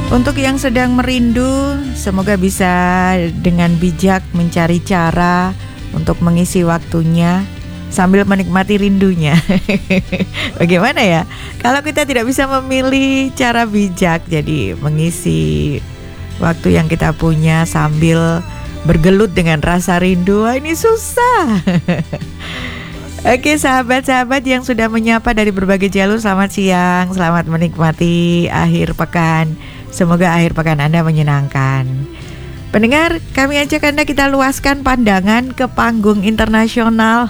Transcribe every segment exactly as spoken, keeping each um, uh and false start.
Untuk yang sedang merindu, semoga bisa dengan bijak mencari cara untuk mengisi waktunya sambil menikmati rindunya. Bagaimana ya? Kalau kita tidak bisa memilih cara bijak, jadi mengisi waktu yang kita punya sambil bergelut dengan rasa rindu, wah ini susah. Oke, sahabat-sahabat yang sudah menyapa dari berbagai jalur, selamat siang, selamat menikmati akhir pekan. Semoga akhir pekan Anda menyenangkan. Pendengar, kami ajak Anda kita luaskan pandangan ke panggung internasional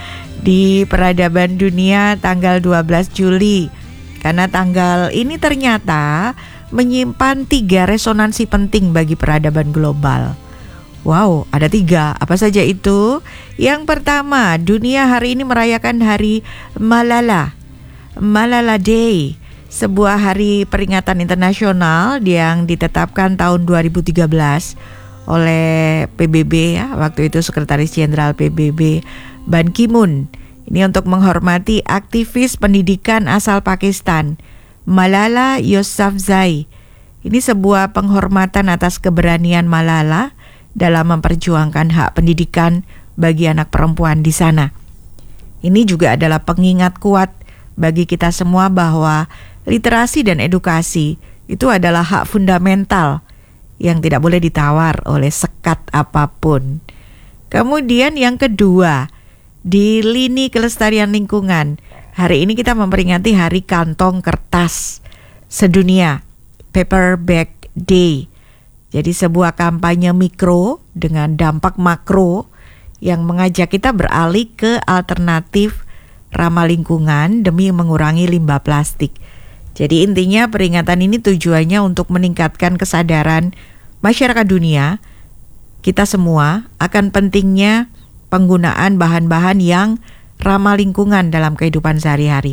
di peradaban dunia tanggal dua belas Juli. Karena tanggal ini ternyata menyimpan tiga resonansi penting bagi peradaban global. Wow, ada tiga. Apa saja itu? Yang pertama, dunia hari ini merayakan hari Malala, Malala Day, sebuah hari peringatan internasional yang ditetapkan tahun dua ribu tiga belas oleh P B B ya, waktu itu Sekretaris Jenderal P B B Ban Ki-moon. Ini untuk menghormati aktivis pendidikan asal Pakistan, Malala Yousafzai. Ini sebuah penghormatan atas keberanian Malala dalam memperjuangkan hak pendidikan bagi anak perempuan di sana. Ini juga adalah pengingat kuat bagi kita semua bahwa literasi dan edukasi itu adalah hak fundamental yang tidak boleh ditawar oleh sekat apapun. Kemudian yang kedua, di lini kelestarian lingkungan, hari ini kita memperingati Hari Kantong Kertas Sedunia, Paper Bag Day. Jadi sebuah kampanye mikro dengan dampak makro yang mengajak kita beralih ke alternatif ramah lingkungan demi mengurangi limbah plastik. Jadi intinya peringatan ini tujuannya untuk meningkatkan kesadaran masyarakat dunia, kita semua, akan pentingnya penggunaan bahan-bahan yang ramah lingkungan dalam kehidupan sehari-hari.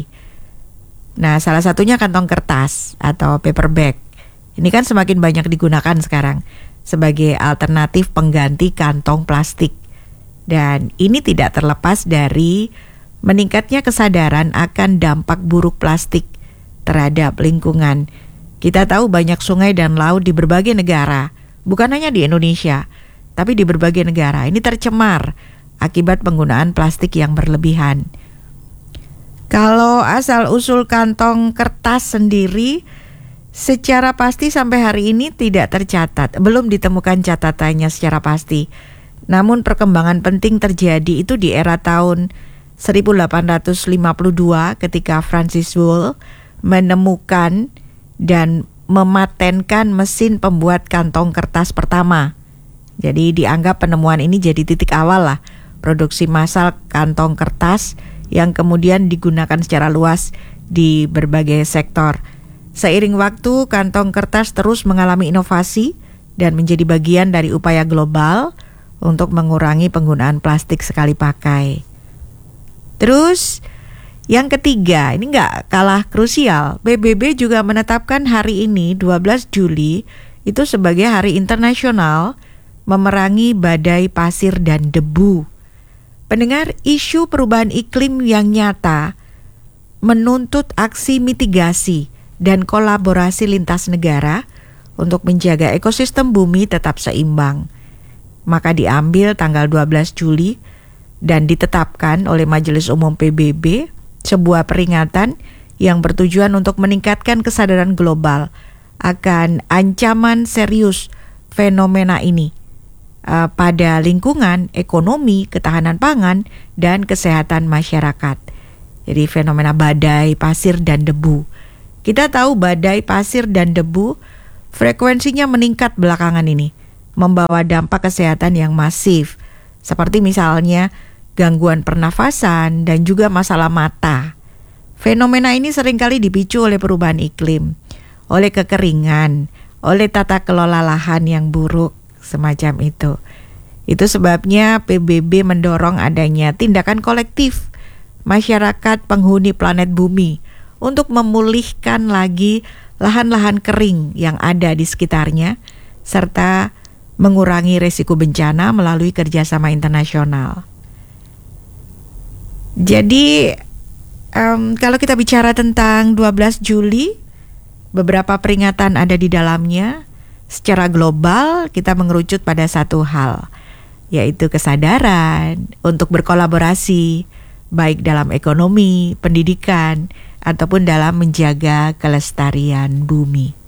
Nah, salah satunya kantong kertas atau paper bag. Ini kan semakin banyak digunakan sekarang sebagai alternatif pengganti kantong plastik. Dan ini tidak terlepas dari meningkatnya kesadaran akan dampak buruk plastik terhadap lingkungan. Kita tahu banyak sungai dan laut di berbagai negara, bukan hanya di Indonesia, tapi di berbagai negara. Ini tercemar akibat penggunaan plastik yang berlebihan. Kalau asal-usul kantong kertas sendiri, secara pasti sampai hari ini tidak tercatat, belum ditemukan catatannya secara pasti. Namun perkembangan penting terjadi itu di era tahun seribu delapan ratus lima puluh dua ketika Francis Wool menemukan dan mematenkan mesin pembuat kantong kertas pertama. Jadi dianggap penemuan ini jadi titik awal lah produksi massal kantong kertas yang kemudian digunakan secara luas di berbagai sektor. Seiring waktu, kantong kertas terus mengalami inovasi dan menjadi bagian dari upaya global untuk mengurangi penggunaan plastik sekali pakai. Terus yang ketiga, ini nggak kalah krusial, P B B juga menetapkan hari ini dua belas Juli itu sebagai hari internasional memerangi badai pasir dan debu. Pendengar, isu perubahan iklim yang nyata menuntut aksi mitigasi dan kolaborasi lintas negara untuk menjaga ekosistem bumi tetap seimbang. Maka diambil tanggal dua belas Juli dan ditetapkan oleh Majelis Umum P B B sebuah peringatan yang bertujuan untuk meningkatkan kesadaran global akan ancaman serius fenomena ini uh, pada lingkungan, ekonomi, ketahanan pangan, dan kesehatan masyarakat. Jadi fenomena badai, pasir, dan debu. Kita tahu badai, pasir, dan debu frekuensinya meningkat belakangan ini, membawa dampak kesehatan yang masif, seperti misalnya gangguan pernafasan dan juga masalah mata. Fenomena ini seringkali dipicu oleh perubahan iklim, oleh kekeringan, oleh tata kelola lahan yang buruk, semacam itu. Itu sebabnya P B B mendorong adanya tindakan kolektif masyarakat penghuni planet bumi untuk memulihkan lagi lahan-lahan kering yang ada di sekitarnya, serta mengurangi risiko bencana melalui kerjasama internasional. Jadi um, kalau kita bicara tentang dua belas Juli, beberapa peringatan ada di dalamnya. Secara global kita mengerucut pada satu hal, yaitu kesadaran untuk berkolaborasi baik dalam ekonomi, pendidikan, ataupun dalam menjaga kelestarian bumi.